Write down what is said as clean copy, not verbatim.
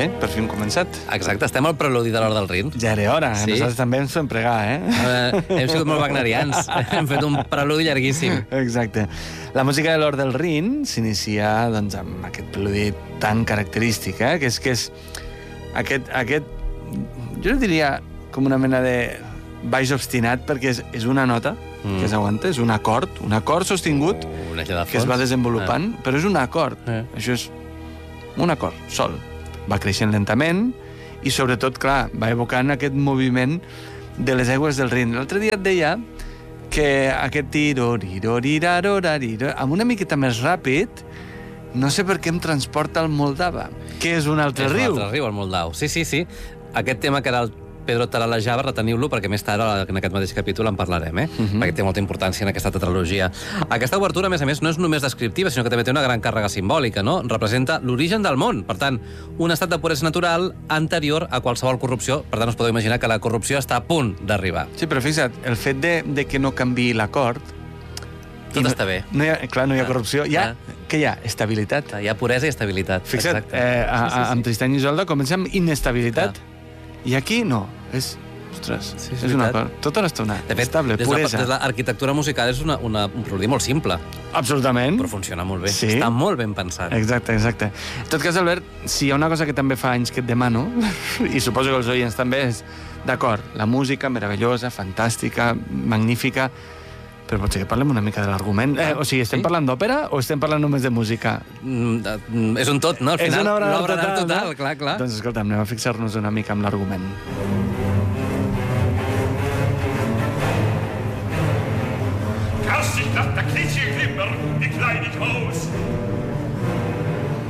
Bé, per fi hem començat. Exacte, estem al preludi de l'Hora del Rin. Ja era hora, Sí. nosaltres també ens fem pregar, Hem sigut molt wagnerians. Hem fet un preludi llarguíssim. Exacte. La música de l'Hora del Rin s'inicia doncs, amb aquest preludi tan característic, que és aquest... Jo diria com una mena de baix obstinat, perquè és una nota que s'aguanta, és un acord sostingut que es va desenvolupant, però és un acord. Això és un acord, sol. Va creixent lentament i, sobretot, clar, va evocant aquest moviment de les aigües del Rin. L'altre dia et deia que aquest tiroriroririrarorariro, amb una miqueta més ràpid, no sé per què em transporta al Moldava, que és un altre riu. És un altre riu, el Moldau. Sí. Aquest tema que era el Pedro taral·lejava, reteniu-lo, perquè més tard, en aquest mateix capítol, en parlarem, perquè té molta importància en aquesta tetralogia. Aquesta obertura, a més, no és només descriptiva, sinó que també té una gran càrrega simbòlica, no? Representa l'origen del món, per tant, un estat de puresa natural anterior a qualsevol corrupció. Per tant, us podeu imaginar que la corrupció està a punt d'arribar. Sí, però fixa't, el fet de que no canviï l'acord... Tot està bé. No hi ha corrupció. Què hi ha? Estabilitat. Hi ha puresa i estabilitat. Fixa't, amb Tristany i Isolda comencem amb inestabilitat. I aquí no, ostres, és una cosa, tota l'estona, estable, puresa. Des de l'arquitectura musical és un preludi molt simple. Absolutament. Però funciona molt bé, sí. Està molt ben pensat. Exacte. En tot cas, Albert, si hi ha una cosa que també fa anys que et demano, i suposo que els oients també, és, d'acord, la música meravellosa, fantàstica, magnífica, però potser que parlem una mica de l'argument. O sigui, estem parlant d'òpera o estem parlant només de música? És un tot, no? Al final, és una obra total, clar. Doncs escolta, anem a fixar-nos una mica amb l'argument.